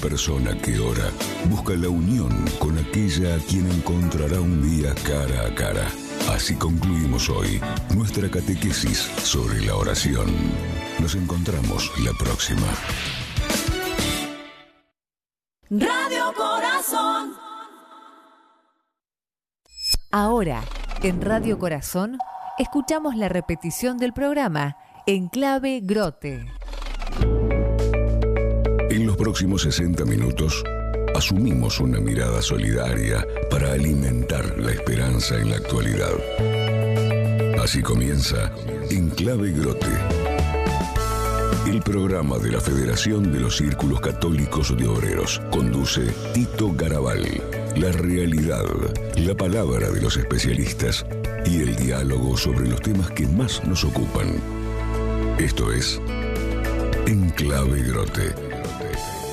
persona que ora busca la unión con aquella a quien encontrará un día cara a cara. Así concluimos hoy nuestra catequesis sobre la oración. Nos encontramos la próxima. Radio Corazón. Ahora, en Radio Corazón, escuchamos la repetición del programa En Clave Grote. En los próximos 60 minutos, asumimos una mirada solidaria para alimentar la esperanza en la actualidad. Así comienza En Clave Grote, el programa de la Federación de los Círculos Católicos de Obreros. Conduce Tito Garabal. La realidad, la palabra de los especialistas y el diálogo sobre los temas que más nos ocupan. Esto es En Clave Grote.